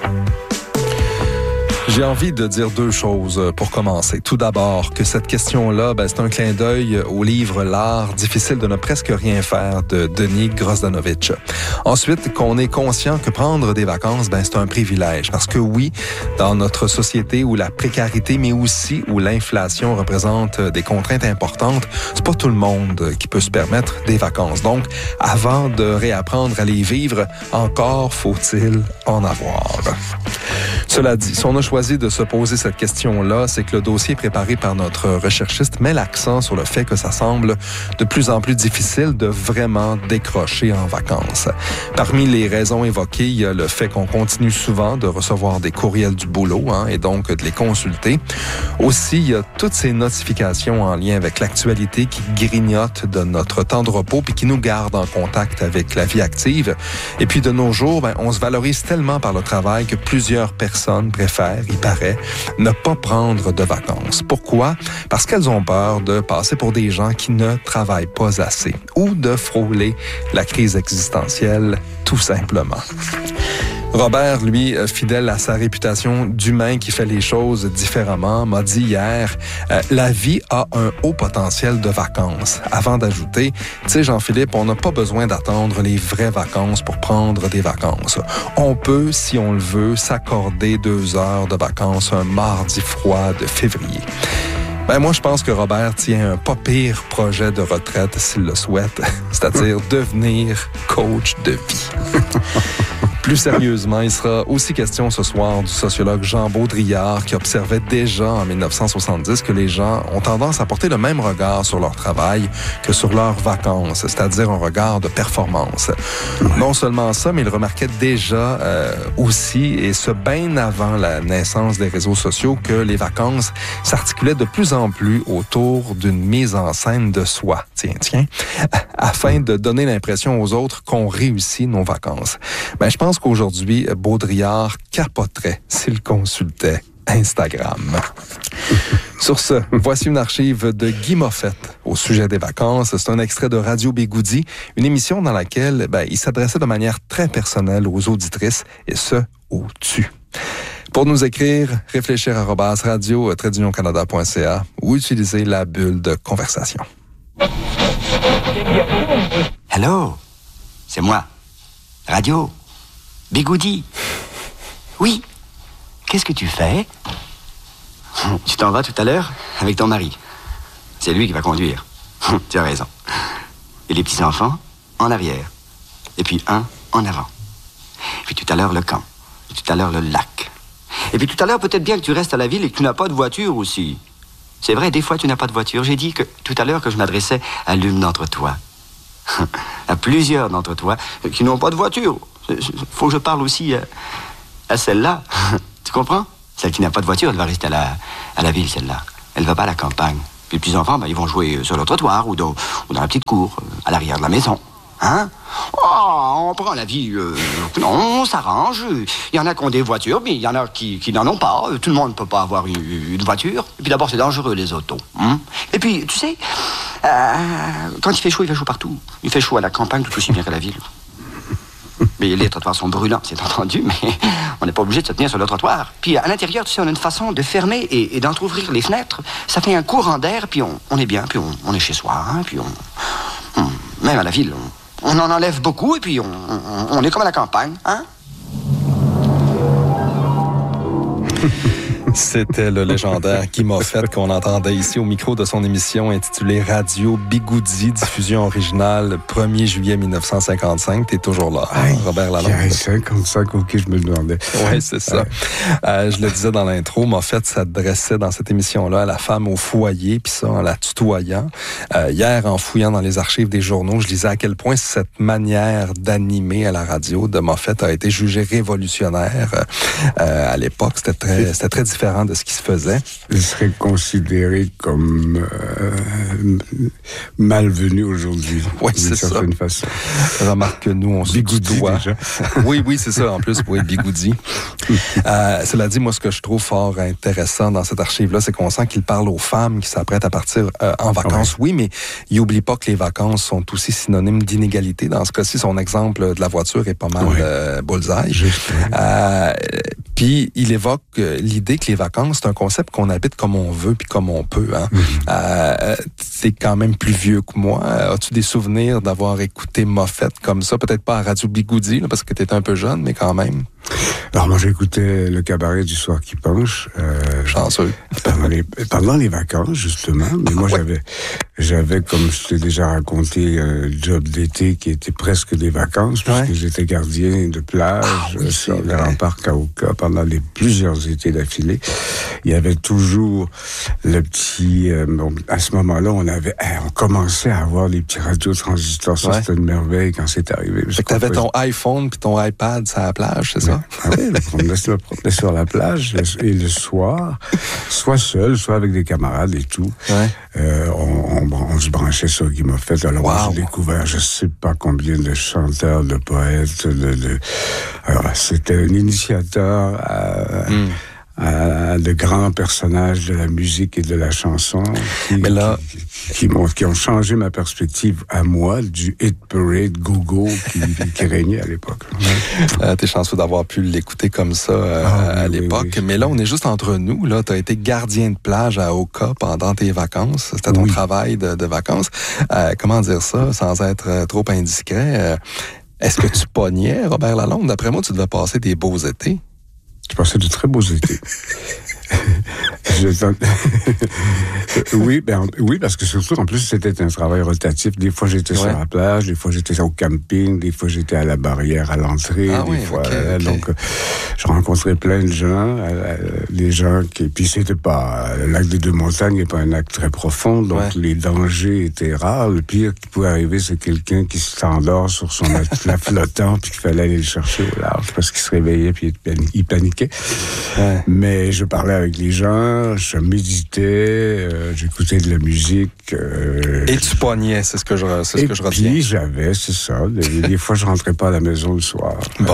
J'ai envie de dire deux choses pour commencer. Tout d'abord, que cette question-là, c'est un clin d'œil au livre L'art difficile de ne presque rien faire de Denis Grozdanovich. Ensuite, qu'on est conscient que prendre des vacances, c'est un privilège. Parce que oui, dans notre société où la précarité, mais aussi où l'inflation représente des contraintes importantes, c'est pas tout le monde qui peut se permettre des vacances. Donc, avant de réapprendre à les vivre, encore faut-il en avoir. Cela dit, si on a choisi de se poser cette question-là, c'est que le dossier préparé par notre recherchiste met l'accent sur le fait que ça semble de plus en plus difficile de vraiment décrocher en vacances. Parmi les raisons évoquées, il y a le fait qu'on continue souvent de recevoir des courriels du boulot et donc de les consulter. Aussi, il y a toutes ces notifications en lien avec l'actualité qui grignotent de notre temps de repos puis qui nous gardent en contact avec la vie active. Et puis de nos jours, on se valorise tellement par le travail que plusieurs personnes préfèrent, il paraît, ne pas prendre de vacances. Pourquoi? Parce qu'elles ont peur de passer pour des gens qui ne travaillent pas assez ou de frôler la crise existentielle, tout simplement. Robert, lui, fidèle à sa réputation d'humain qui fait les choses différemment, m'a dit hier, la vie a un haut potentiel de vacances. Avant d'ajouter, tu sais, Jean-Philippe, on n'a pas besoin d'attendre les vraies vacances pour prendre des vacances. On peut, si on le veut, s'accorder 2 heures de vacances un mardi froid de février. Moi, je pense que Robert tient un pas pire projet de retraite s'il le souhaite, c'est-à-dire devenir coach de vie. Plus sérieusement, il sera aussi question ce soir du sociologue Jean Baudrillard qui observait déjà en 1970 que les gens ont tendance à porter le même regard sur leur travail que sur leurs vacances, c'est-à-dire un regard de performance. Non seulement ça, mais il remarquait déjà aussi, et ce bien avant la naissance des réseaux sociaux, que les vacances s'articulaient de plus en plus autour d'une mise en scène de soi, afin de donner l'impression aux autres qu'on réussit nos vacances. Je pense qu'aujourd'hui, Baudrillard capoterait s'il consultait Instagram. Sur ce, voici une archive de Guy Moffett au sujet des vacances. C'est un extrait de Radio Bigoudi, une émission dans laquelle il s'adressait de manière très personnelle aux auditrices, et ce, au tu. Pour nous écrire, réfléchir@radio-canada.ca ou utiliser la bulle de conversation. Hello, c'est moi. Radio Bigoudi. Oui. Qu'est-ce que tu fais? Tu t'en vas tout à l'heure avec ton mari. C'est lui qui va conduire. Tu as raison. Et les petits-enfants en arrière. Et puis un en avant. Puis tout à l'heure le camp. Et tout à l'heure le lac. Et puis tout à l'heure peut-être bien que tu restes à la ville et que tu n'as pas de voiture aussi. C'est vrai, des fois tu n'as pas de voiture. J'ai dit que tout à l'heure que je m'adressais à l'une d'entre toi. À plusieurs d'entre toi qui n'ont pas de voiture. Faut que je parle aussi à celle-là. Tu comprends? Celle qui n'a pas de voiture, elle va rester à la ville, celle-là. Elle va pas à la campagne. Puis les petits-enfants, ils vont jouer sur le trottoir ou dans la petite cour, à l'arrière de la maison. Hein? Oh, on prend la vie. On s'arrange. Il y en a qui ont des voitures, mais il y en a qui n'en ont pas. Tout le monde ne peut pas avoir une voiture. Et puis d'abord, c'est dangereux, les autos. Et puis, tu sais, quand il fait chaud partout. Il fait chaud à la campagne tout aussi bien qu'à la ville. Mais les trottoirs sont brûlants, c'est entendu, mais on n'est pas obligé de se tenir sur le trottoir. Puis à l'intérieur, tu sais, on a une façon de fermer et d'entrouvrir les fenêtres. Ça fait un courant d'air, puis on est bien, puis on est chez soi, puis même à la ville, on en enlève beaucoup, et puis on est comme à la campagne, hein? C'était le légendaire Guy Moffett qu'on entendait ici au micro de son émission intitulée Radio Bigoudi, diffusion originale 1er juillet 1955. T'es toujours là, Robert Lalonde. Il y a 55, ok, je me demandais. Oui, c'est ça. Je le disais dans l'intro, Moffett s'adressait dans cette émission-là à la femme au foyer, puis ça en la tutoyant. Hier, en fouillant dans les archives des journaux, je lisais à quel point cette manière d'animer à la radio de Moffett a été jugée révolutionnaire. À l'époque, c'était très différent de ce qui se faisait. Il serait considéré comme malvenu aujourd'hui. Oui, c'est ça. D'une certaine façon. Remarque que nous, on se tutoie. Oui, c'est ça. En plus, oui, Bigoudi. Cela dit, moi, ce que je trouve fort intéressant dans cette archive-là, c'est qu'on sent qu'il parle aux femmes qui s'apprêtent à partir en vacances. Oui, mais il n'oublie pas que les vacances sont aussi synonymes d'inégalité. Dans ce cas-ci, son exemple de la voiture est pas mal bullseye. Puis il évoque l'idée que les vacances, c'est un concept qu'on habite comme on veut puis comme on peut. Hein. C'est quand même plus vieux que moi. As-tu des souvenirs d'avoir écouté Moffett comme ça? Peut-être pas à Radio Bigoudi, là, parce que tu étais un peu jeune, mais quand même. Alors moi j'écoutais le cabaret du soir qui penche. Chanceux. Pendant les vacances, justement. Mais moi j'avais, comme je t'ai déjà raconté, un job d'été qui était presque des vacances, puisque j'étais gardien de plage sur le rempart Kaouka pendant plusieurs étés d'affilée. Il y avait toujours le petit... à ce moment-là, on commençait à avoir les petits radios transistors. Ça, c'était une merveille quand c'est arrivé. Fait que t'avais ton iPhone puis ton iPad sur la plage, c'est ça? Ah oui, on me promenait sur la plage et le soir, soit seul, soit avec des camarades et tout, on se branchait sur Guy Moffett. Alors, j'ai découvert je sais pas combien de chanteurs, de poètes, alors, c'était un initiateur de grands personnages de la musique et de la chanson qui ont changé ma perspective à moi du hit parade go-go qui régnait à l'époque. T'es chanceux d'avoir pu l'écouter comme ça à l'époque. Oui. Mais là, on est juste entre nous. Là, t'as été gardien de plage à Oka pendant tes vacances. C'était ton travail de vacances. Comment dire ça sans être trop indiscret? Est-ce que tu pognais, Robert Lalonde? D'après moi, tu devais passer des beaux étés. Je passais de très beaux étés. Oui, parce que surtout, en plus, c'était un travail rotatif. Des fois, j'étais sur la plage, des fois, j'étais au camping, des fois, j'étais à la barrière, à l'entrée, Donc, je rencontrais plein de gens, des gens qui... Puis, c'était pas... Le lac des Deux-Montagnes n'est pas un lac très profond, donc les dangers étaient rares. Le pire qui pouvait arriver, c'est quelqu'un qui s'endort sur son matelas flottant, puis qu'il fallait aller le chercher au large, parce qu'il se réveillait, puis il paniquait. Mais je parlais avec les gens, je méditais, j'écoutais de la musique. Et tu pognais, c'est ce que je retiens. Puis c'est ça. Des fois, je rentrais pas à la maison le soir. Bon.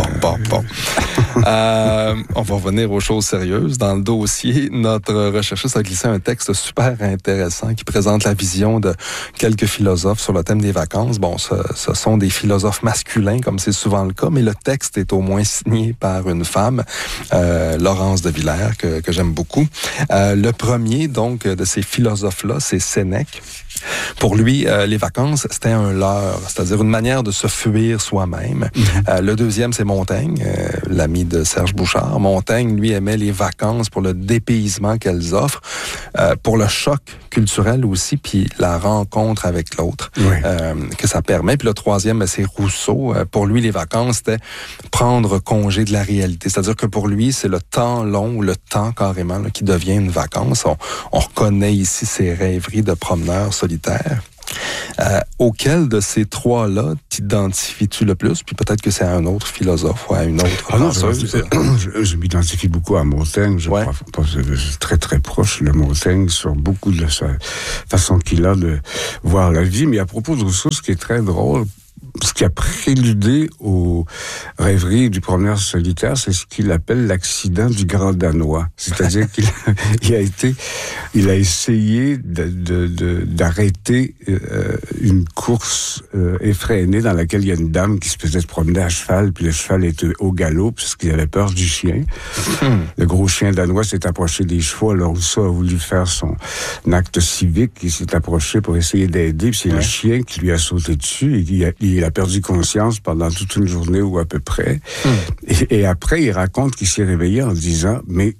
On va revenir aux choses sérieuses. Dans le dossier, notre recherchiste a glissé un texte super intéressant qui présente la vision de quelques philosophes sur le thème des vacances. Bon, ce sont des philosophes masculins, comme c'est souvent le cas, mais le texte est au moins signé par une femme, Laurence de Villers, que j'aime beaucoup. Le premier, donc, de ces philosophes-là, c'est Sénèque. Pour lui, les vacances, c'était un leurre, c'est-à-dire une manière de se fuir soi-même. Le deuxième, c'est Montaigne, l'ami de Serge Bouchard. Montaigne, lui, aimait les vacances pour le dépaysement qu'elles offrent, pour le choc culturel aussi, puis la rencontre avec l'autre que ça permet. Puis le troisième, c'est Rousseau. Pour lui, les vacances, c'était prendre congé de la réalité. C'est-à-dire que pour lui, c'est le temps long ou le temps carrément là, qui devient une vacance. On reconnaît ici ses rêveries de promeneur solitaire. Auquel de ces trois-là t'identifies-tu le plus? Puis peut-être que c'est à un autre philosophe ou à une autre penseuse. Je m'identifie beaucoup à Montaigne. Je crois très, très proche de Montaigne sur beaucoup de sa façon qu'il a de voir la vie. Mais à propos de Rousseau, ce qui est très drôle, ce qui a préludé aux rêveries du promeneur solitaire, c'est ce qu'il appelle l'accident du Grand Danois. C'est-à-dire qu'il a essayé d'arrêter une course effrénée dans laquelle il y a une dame qui se faisait se promener à cheval, puis le cheval était au galop, parce qu'il avait peur du chien. Le gros chien danois s'est approché des chevaux, alors Rousseau a voulu faire son acte civique, il s'est approché pour essayer d'aider, puis c'est le chien qui lui a sauté dessus, et il a perdu conscience pendant toute une journée ou à peu près. Et après, il raconte qu'il s'est réveillé en disant, mais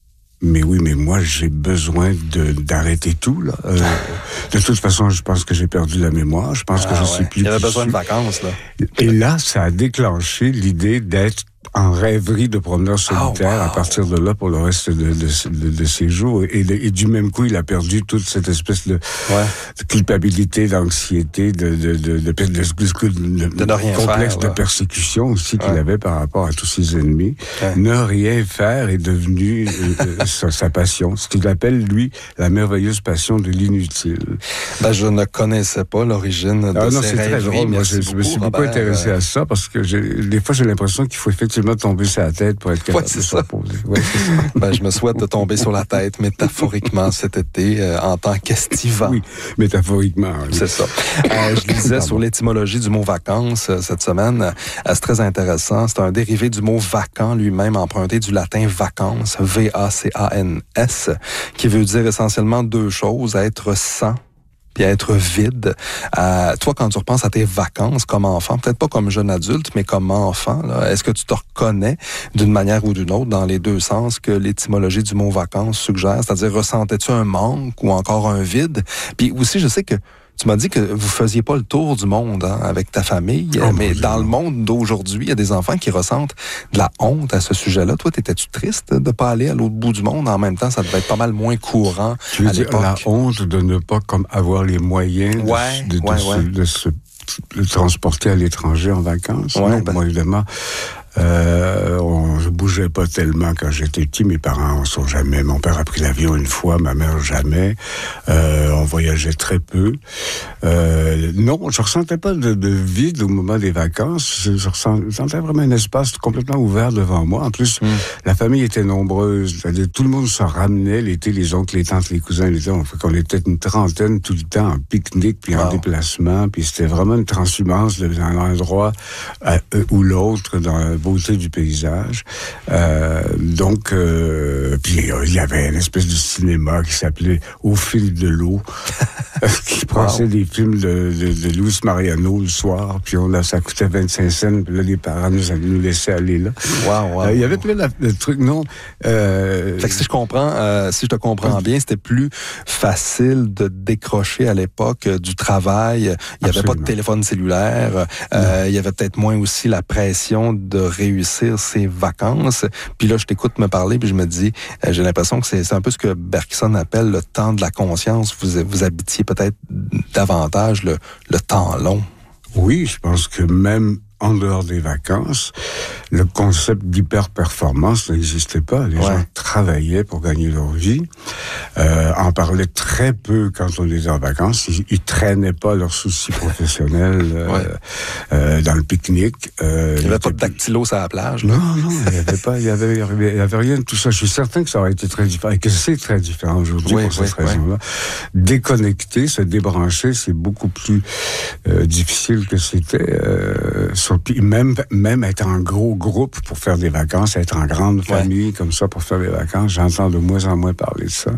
moi, j'ai besoin d'arrêter tout, là. De toute façon, je pense que j'ai perdu la mémoire. Je pense que je sais plus. Il avait besoin de vacances, là. Et là, ça a déclenché l'idée d'être en rêverie de promeneur solitaire à partir de là pour le reste de ses jours. Et du même coup, il a perdu toute cette espèce de culpabilité, d'anxiété, de complexe de persécution aussi qu'il avait par rapport à tous ses ennemis. Ne rien faire est devenu sa passion. Ce qu'il appelle, lui, la merveilleuse passion de l'inutile. Je ne connaissais pas l'origine de ces rêveries. Très drôle. Moi, je me suis beaucoup intéressé à ça parce que des fois, j'ai l'impression qu'il faut effectivement effectivement tomber sur la tête pour être capable de se reposer. Ouais, c'est ça. Ben, je me souhaite de tomber sur la tête métaphoriquement cet été en tant qu'estivant. Oui, métaphoriquement. Oui. C'est ça. Je lisais sur l'étymologie du mot vacances cette semaine. C'est très intéressant. C'est un dérivé du mot vacant lui-même, emprunté du latin vacances, V-A-C-A-N-S, qui veut dire essentiellement deux choses, être sans puis être vide. Toi, quand tu repenses à tes vacances comme enfant, peut-être pas comme jeune adulte, mais comme enfant, là, est-ce que tu te reconnais d'une manière ou d'une autre dans les deux sens que l'étymologie du mot vacances suggère? C'est-à-dire, ressentais-tu un manque ou encore un vide? Puis aussi, je sais que tu m'as dit que vous faisiez pas le tour du monde avec ta famille, mais dans le monde d'aujourd'hui, il y a des enfants qui ressentent de la honte à ce sujet-là. Toi, t'étais-tu triste de pas aller à l'autre bout du monde? En même temps, ça devait être pas mal moins courant tu veux à dire l'époque. La honte de ne pas avoir les moyens de se transporter à l'étranger en vacances? Ouais, non, moi, évidemment... je bougeais pas tellement quand j'étais petit. Mes parents en sont jamais. Mon père a pris l'avion une fois, ma mère jamais. On voyageait très peu. Non, je ressentais pas de vide au moment des vacances. Je ressentais vraiment un espace complètement ouvert devant moi. En plus, la famille était nombreuse. C'est-à-dire, tout le monde se ramenait l'été, les oncles, les tantes, les cousins, les on fait qu'on était une trentaine tout le temps en pique-nique puis en déplacement. Puis c'était vraiment une transhumance d'un endroit ou l'autre dans la beauté du paysage. Donc, puis il y avait une espèce de cinéma qui s'appelait Au fil de l'eau, qui passait des films de Luis Mariano le soir, puis ça coûtait 25 cents, puis là, les parents nous laissaient aller là. Il y avait plein de trucs, non? Fait que si je te comprends bien, c'était plus facile de décrocher à l'époque du travail. Il n'y avait pas de téléphone cellulaire. Il y avait peut-être moins aussi la pression de réussir ses vacances. Puis là, je t'écoute me parler, puis je me dis, j'ai l'impression que c'est un peu ce que Bergson appelle le temps de la conscience. Vous habitiez peut-être davantage le temps long. Oui, je pense que même en dehors des vacances, le concept d'hyper-performance n'existait pas. Les gens travaillaient pour gagner leur vie, en parlaient très peu quand on était en vacances. Ils traînaient pas leurs soucis professionnels dans le pique-nique. Il n'y avait pas de dactylo sur la plage. Là. Non, il y avait rien de tout ça. Je suis certain que ça aurait été très différent et que c'est très différent aujourd'hui pour cette raison-là. Déconnecter, se débrancher, c'est beaucoup plus difficile que c'était. Puis même être en gros groupe pour faire des vacances, être en grande famille comme ça pour faire des vacances, j'entends de moins en moins parler de ça.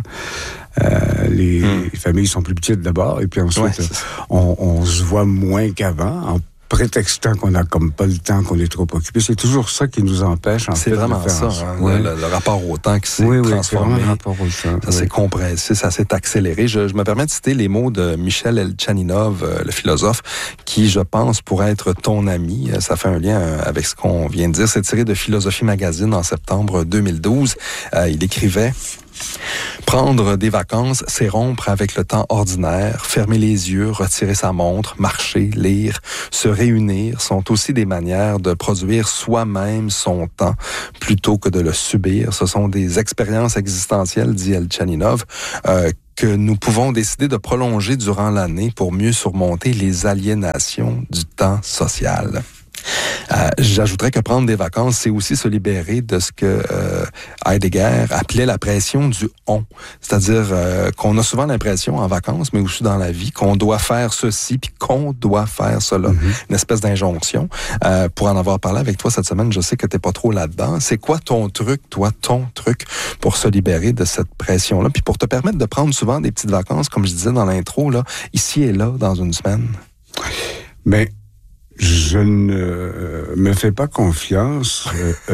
Les familles sont plus petites d'abord, et puis ensuite, on se voit moins qu'avant, en prétextant qu'on n'a comme pas le temps, qu'on est trop occupé. C'est toujours ça qui nous empêche, en fait, de faire ça. Le rapport au temps qui s'est transformé. C'est vraiment le rapport au temps. Ça s'est compressé, ça s'est accéléré. Je me permets de citer les mots de Michel Elchaninov, le philosophe, qui, je pense, pourrait être ton ami. Ça fait un lien avec ce qu'on vient de dire. C'est tiré de Philosophie Magazine en septembre 2012. Il écrivait... Prendre des vacances, c'est rompre avec le temps ordinaire, fermer les yeux, retirer sa montre, marcher, lire, se réunir sont aussi des manières de produire soi-même son temps plutôt que de le subir. Ce sont des expériences existentielles, dit Elchaninov, que nous pouvons décider de prolonger durant l'année pour mieux surmonter les aliénations du temps social. J'ajouterais que prendre des vacances, c'est aussi se libérer de ce que Heidegger appelait la pression du « on ». C'est-à-dire qu'on a souvent l'impression en vacances, mais aussi dans la vie, qu'on doit faire ceci puis qu'on doit faire cela. Une espèce d'injonction. Pour en avoir parlé avec toi cette semaine, je sais que t'es pas trop là-dedans. C'est quoi ton truc pour se libérer de cette pression-là, puis pour te permettre de prendre souvent des petites vacances, comme je disais dans l'intro, là, ici et là, dans une semaine? Mais je ne me fais pas confiance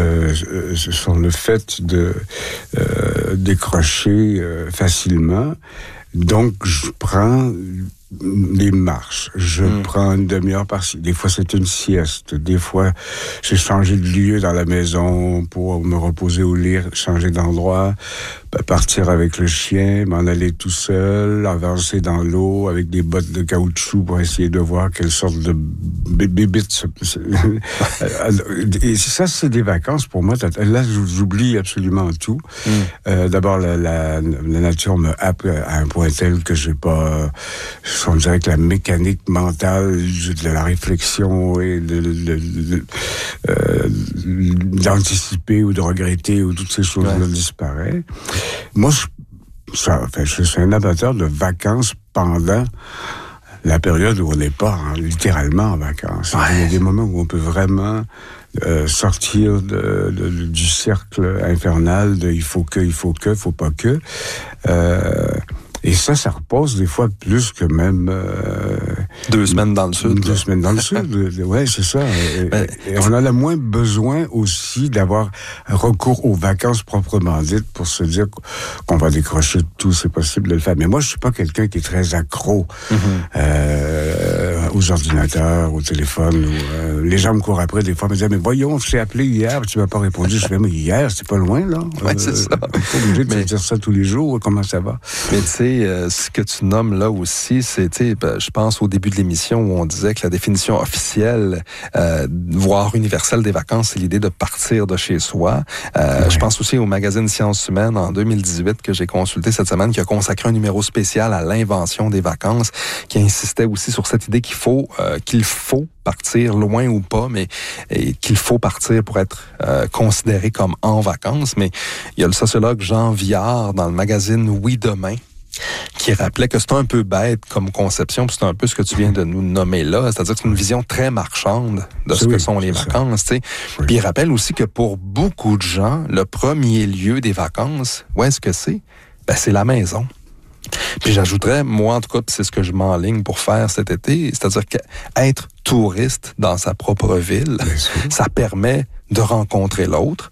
sur le fait de décrocher facilement. Donc, je prends des marches. Je prends une demi-heure par-ci. Des fois, c'est une sieste. Des fois, j'ai changé de lieu dans la maison pour me reposer au lit, changer d'endroit, partir avec le chien, m'en aller tout seul, avancer dans l'eau avec des bottes de caoutchouc pour essayer de voir quelle sorte de bébites. Et ça, c'est des vacances pour moi. Là, j'oublie absolument tout. D'abord, la nature me happe à un point tel que j'ai pas on dirait que la mécanique mentale de la réflexion et d'anticiper ou de regretter ou toutes ces choses-là disparaît. Moi, je suis un amateur de vacances pendant la période où on n'est pas littéralement en vacances. Il y a des moments où on peut vraiment sortir du cercle infernal de il faut pas que. Et ça repose des fois plus que même... 2 semaines dans le sud. 2 semaines dans le sud, ouais, c'est ça. Et on en a moins besoin aussi d'avoir recours aux vacances proprement dites pour se dire qu'on va décrocher de tout, c'est possible de le faire. Mais moi, je suis pas quelqu'un qui est très accro aux ordinateurs, au téléphone. Les gens me courent après, des fois, me disent « Mais voyons, je t'ai appelé hier, tu m'as pas répondu. » Je fais « Mais hier, c'est pas loin, là. » Ouais, c'est ça. On n'est pas obligé de se dire ça tous les jours. Comment ça va? Mais tu sais, ce que tu nommes là aussi, c'est, je pense au début de l'émission où on disait que la définition officielle, voire universelle des vacances, c'est l'idée de partir de chez soi. Je pense aussi au magazine Sciences humaines en 2018 que j'ai consulté cette semaine, qui a consacré un numéro spécial à l'invention des vacances, qui insistait aussi sur cette idée qu'il faut partir loin ou pas, mais qu'il faut partir pour être considéré comme en vacances. Mais il y a le sociologue Jean Viard dans le magazine Oui Demain qui rappelait que c'est un peu bête comme conception, puis c'est un peu ce que tu viens de nous nommer là, c'est-à-dire que c'est une vision très marchande de ce que sont les vacances, tu sais. Oui. Puis il rappelle aussi que pour beaucoup de gens, le premier lieu des vacances, où est-ce que c'est? Ben, c'est la maison. Puis j'ajouterais, moi en tout cas, c'est ce que je m'enligne pour faire cet été, c'est-à dire qu'être touriste dans sa propre ville, ça permet de rencontrer l'autre,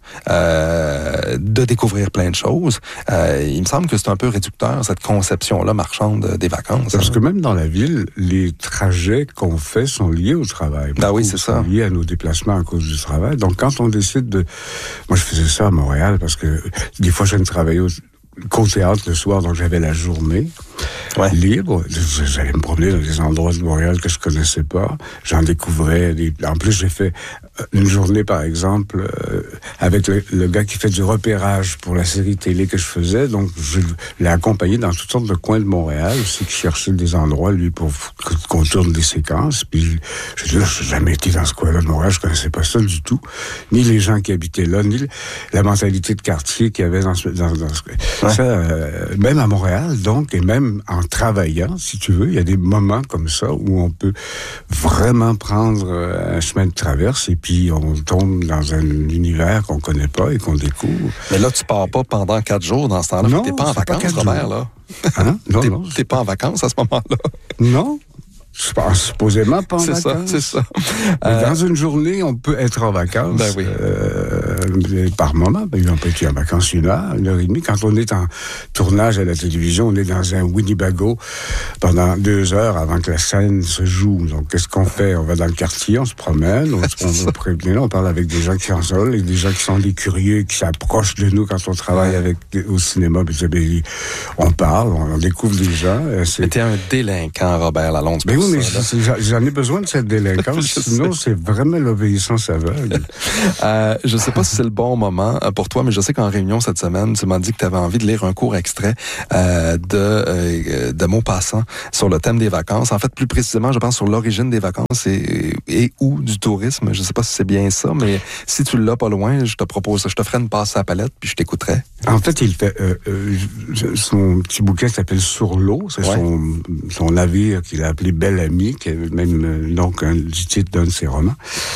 de découvrir plein de choses. Il me semble que c'est un peu réducteur, cette conception-là marchande des vacances. Parce que même dans la ville, les trajets qu'on fait sont liés au travail. Ah oui, c'est ça. Sont liés à nos déplacements à cause du travail. Donc quand on décide de... Moi, je faisais ça à Montréal parce que des fois, je viens de travailler qu'au théâtre le soir, donc j'avais la journée libre. J'allais me promener dans des endroits de Montréal que je connaissais pas. J'en découvrais. En plus, j'ai fait une journée, par exemple, avec le gars qui fait du repérage pour la série télé que je faisais. Donc, je l'ai accompagné dans toutes sortes de coins de Montréal, aussi qui cherchait des endroits, lui, pour qu'on tourne des séquences. Puis, je dis, là, je n'ai jamais été dans ce coin-là de Montréal. Je connaissais pas ça du tout. Ni les gens qui habitaient là, ni la mentalité de quartier qu'il y avait dans ce coin. Ça, même à Montréal, donc, et même en travaillant, si tu veux, il y a des moments comme ça où on peut vraiment prendre un chemin de traverse et puis on tombe dans un univers qu'on connaît pas et qu'on découvre. Mais là, tu pars pas pendant 4 jours dans ce temps-là. Non, t'es pas en vacances, Robert, là. Hein? Non, t'es pas en vacances à ce moment-là. Non. Je pense supposément pas en vacances. C'est ça. Mais dans une journée, on peut être en vacances. Ben oui. Par moment. On peut être en vacances 1 heure, 1 heure et demie. Quand on est en tournage à la télévision, on est dans un Winnebago pendant 2 heures avant que la scène se joue. Donc, qu'est-ce qu'on fait? On va dans le quartier, on se promène, on parle avec des gens qui en sont, et des gens qui sont des curieux, qui s'approchent de nous quand on travaille au cinéma. Puis, on parle, on découvre des gens. T'es un délinquant, Robert Lalonde. Oui, mais j'en ai besoin de cette délinquance, sinon c'est vraiment l'obéissance aveugle. Je sais pas si c'est le bon moment pour toi, mais je sais qu'en réunion cette semaine, tu m'as dit que tu avais envie de lire un court extrait de Maupassant sur le thème des vacances. En fait, plus précisément, je pense sur l'origine des vacances et ou du tourisme. Je sais pas si c'est bien ça, mais si tu l'as pas loin, je te propose ça. Je te ferai une passe à la palette, puis je t'écouterai. En fait, il fait son petit bouquin s'appelle Sur l'eau. C'est son navire qu'il a appelé Belle Amie, qui est même donc du titre d'un de ses romans.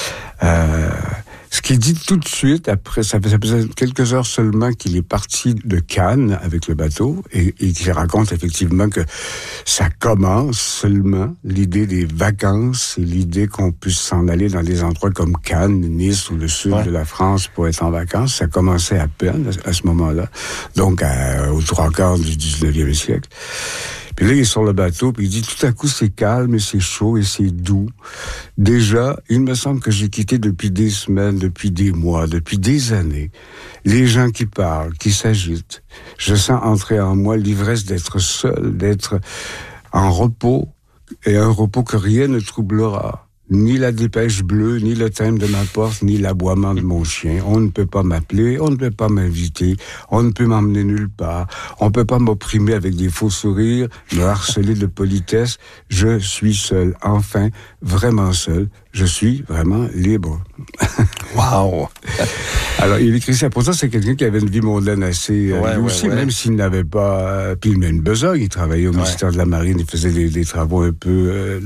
Ce qu'il dit tout de suite, après, ça faisait quelques heures seulement qu'il est parti de Cannes avec le bateau, et qu'il raconte effectivement que ça commence seulement, l'idée des vacances, et l'idée qu'on puisse s'en aller dans des endroits comme Cannes, Nice ou le sud de la France pour être en vacances. Ça commençait à peine à ce moment-là, donc aux 3/4 du 19e siècle. Puis là, il est sur le bateau, puis il dit, tout à coup, c'est calme, et c'est chaud, et c'est doux. Déjà, il me semble que j'ai quitté depuis des semaines, depuis des mois, depuis des années, les gens qui parlent, qui s'agitent. Je sens entrer en moi l'ivresse d'être seul, d'être en repos, et un repos que rien ne troublera. ni la dépêche bleue, ni le timbre de ma porte, ni l'aboiement de mon chien. On ne peut pas m'appeler, on ne peut pas m'inviter, on ne peut m'emmener nulle part, on ne peut pas m'opprimer avec des faux sourires, me harceler de politesse. Je suis seul, enfin, vraiment seul. Je suis vraiment libre. Wow! Alors, il écrit ça. Pourtant, c'est quelqu'un qui avait une vie mondaine assez... lui aussi, même s'il n'avait pas... Puis il met une besogne. Il travaillait au ministère de la Marine. Il faisait des travaux un peu...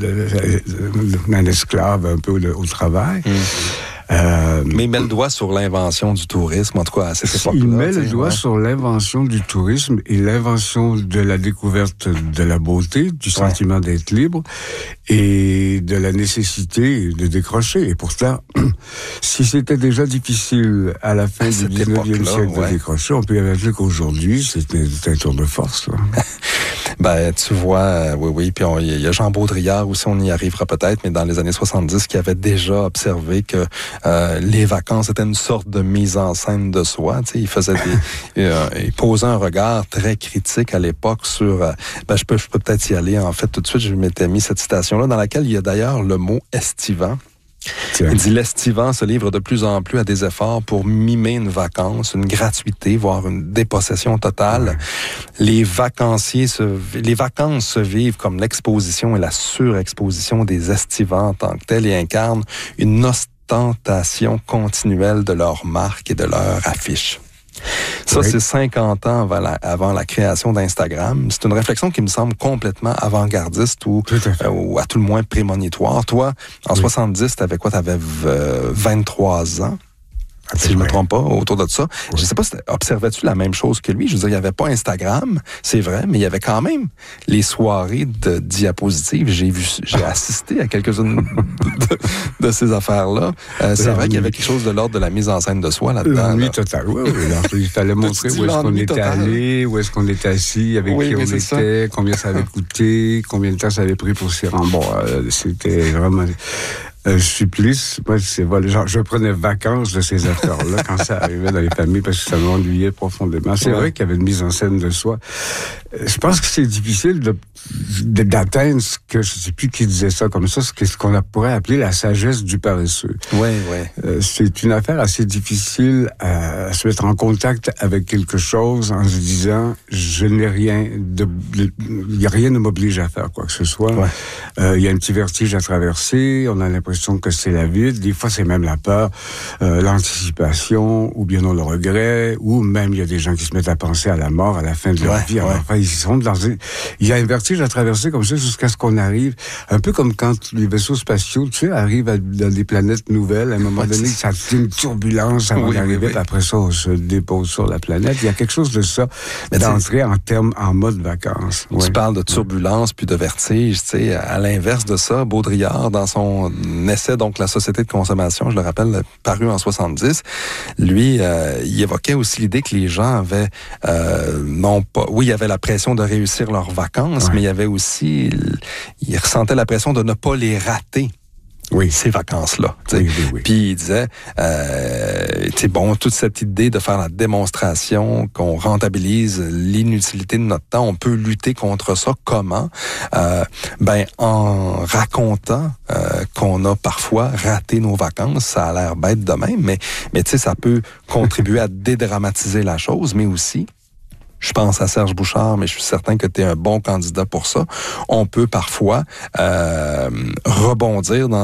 un esclave, un peu au travail. Mais il met le doigt sur l'invention du tourisme, en tout cas à cette époque-là. Il met le doigt sur l'invention du tourisme et l'invention de la découverte de la beauté, du sentiment d'être libre et de la nécessité de décrocher. Et pourtant, si c'était déjà difficile à la fin du 19e siècle de décrocher, on peut imaginer qu'aujourd'hui, c'est un tour de force. Ben, tu vois, oui. Puis il y a Jean Baudrillard aussi, on y arrivera peut-être, mais dans les années 70, qui avait déjà observé que les vacances étaient une sorte de mise en scène de soi. Tu sais, il faisait il posait un regard très critique à l'époque sur... je peux peut-être y aller, en fait, tout de suite. Je m'étais mis cette citation-là, dans laquelle il y a d'ailleurs le mot « estivant ». Il dit « L'estivant se livre de plus en plus à des efforts pour mimer une vacance, une gratuité, voire une dépossession totale. Les vacances se vivent comme l'exposition et la surexposition des estivants en tant que tels et incarnent une ostentation continuelle de leur marque et de leur affiche. » Ça, c'est 50 ans avant la création d'Instagram. C'est une réflexion qui me semble complètement avant-gardiste ou à tout le moins prémonitoire. Toi, en 70, t'avais quoi? T'avais 23 ans. Si je ne me trompe pas, autour de ça. Oui. Je ne sais pas, observais-tu la même chose que lui? Je veux dire, il n'y avait pas Instagram, c'est vrai, mais il y avait quand même les soirées de diapositives. J'ai assisté à quelques-unes de ces affaires-là. C'est vrai qu'il y avait quelque chose de l'ordre de la mise en scène de soi là-dedans. L'ennui total, oui. Il fallait montrer où est-ce qu'on était allé, où est-ce qu'on était assis, avec qui on était, combien ça avait coûté, combien de temps ça avait pris pour s'y rendre. Bon, c'était vraiment... supplice. Moi, je prenais vacances de ces acteurs-là quand ça arrivait dans les familles parce que ça m'ennuyait profondément. C'est vrai qu'il y avait une mise en scène de soi. Je pense que c'est difficile d'atteindre ce que, je ne sais plus qui disait ça comme ça, ce qu'on pourrait appeler la sagesse du paresseux. Oui. C'est une affaire assez difficile à se mettre en contact avec quelque chose en se disant il y a rien ne m'oblige à faire quoi que ce soit. Il y a un petit vertige à traverser, on a l'impression que c'est la vide, des fois c'est même la peur, l'anticipation, ou bien non le regret, ou même il y a des gens qui se mettent à penser à la mort à la fin de leur vie. Alors, enfin, il y a un vertige à traverser comme ça jusqu'à ce qu'on arrive, un peu comme quand les vaisseaux spatiaux, tu sais, arrivent dans des planètes nouvelles, à un moment donné, ça fait une turbulence avant d'arriver, puis après ça, on se dépose sur la planète. Il y a quelque chose de ça, d'entrer en mode vacances. Tu parles de turbulence puis de vertige, tu sais, à l'inverse de ça, Baudrillard, dans son essai, donc La société de consommation, je le rappelle, paru en 70, lui, il évoquait aussi l'idée que les gens avaient, il y avait la pression de réussir leurs vacances, mais il y avait aussi, il ressentait la pression de ne pas les rater. Ces vacances-là. Oui. Puis il disait, toute cette idée de faire la démonstration, qu'on rentabilise l'inutilité de notre temps, on peut lutter contre ça. Comment? En racontant qu'on a parfois raté nos vacances. Ça a l'air bête de même, mais tu sais, ça peut contribuer à dédramatiser la chose, mais aussi, je pense à Serge Bouchard, mais je suis certain que tu es un bon candidat pour ça. On peut parfois rebondir dans